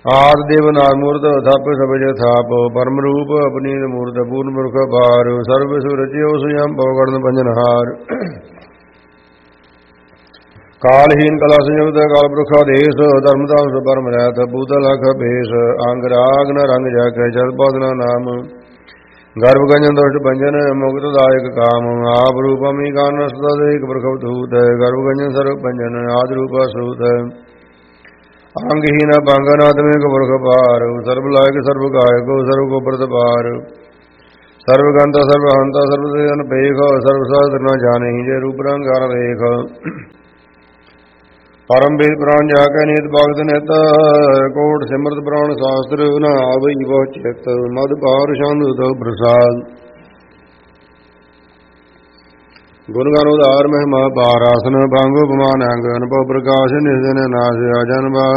ਆਦ ਦੇਵ ਨਾਦ ਮੂਰਤ ਥਾਪ ਸਭ ਜੈ ਥਾਪ ਪਰਮ ਰੂਪ ਅਪਨੀਤ ਮੂਰਤ ਪੂਰਨ ਪੁਰਖ ਬਾਰ ਸਰਬ ਸੁ ਰਚਿਓ ਸੁਯੰ ਭਉ ਗੜਨ ਪੰਜਨਹਾਰ ਕਾਲਹੀਨ ਕਲਾ ਸੰਯੁਕਤ ਕਾਲ ਪੁਰਖ ਆਦੇਸ਼ ਧਰਮ ਧਾਮ ਸੋ ਪਰਮ ਰਹਿਤ ਬੂਤਲ ਅਖ ਭੇਸ ਅੰਗ ਰਾਗ ਨ ਰੰਗ ਜਾ ਕੇ ਜਲ ਪਦ ਨਾਮ ਗਰਭ ਗੰਜਨ ਦੁਸ਼ਟ ਭੰਜਨ ਮੁਕਤ ਦਾਇਕ ਕਾਮ ਆਪ ਰੂਪਮੀ ਕਾਨ ਸਦਾ ਦੇਖ ਪੁਰਖ ਧੂਤ ਗਰਭ ਗੰਜਨ ਸਰਬ ਭੰਜਨ ਆਦ ਰੂਪ ਸੂਤ ਅੰਗਹੀਨ ਭੰਗਨ ਆਤਮਿਕ ਪੁਰਖ ਪਾਰ ਸਰਬ ਲਾਇਕ ਸਰਬ ਗਾਇਕ ਸਰਬ ਕੋ ਪ੍ਰਤਪਾਰ ਸਰਬ ਗੰਤਾ ਸਰਬ ਹੰਤਾ ਸਰਬ ਜਨ ਭੇਖ ਸਰਬ ਸਾਧਰ ਨ ਜਾਣਹੀ ਜੇ ਰੂਪ ਰੰਗ ਹਰ ਵੇਖ ਪਰਮ ਵੇਦ ਪ੍ਰਾਨ ਜਾ ਕੇ ਨੀਤ ਭਗਤ ਨਿਤ ਕੋਟ ਸਿਮਰਤ ਪ੍ਰਾਨ ਸ਼ਾਸਤਰ ਨ ਆਵਈ ਬਹੁ ਚਿਤ ਮਦ ਪਾਰ ਛੰਦ ਤੋ ਪ੍ਰਸਾਦ ਗੁਣ ਗਾਨ ਉਧਾਰ ਮਹਿਮਾ ਪਾਰ ਆਸਨ ਭੰਗ ਉਪਮਾਨ ਅੰਗ ਅਨੁਭਵ ਪ੍ਰਕਾਸ਼ ਨਿਸਦਨ ਨਾਸ ਅਜਨ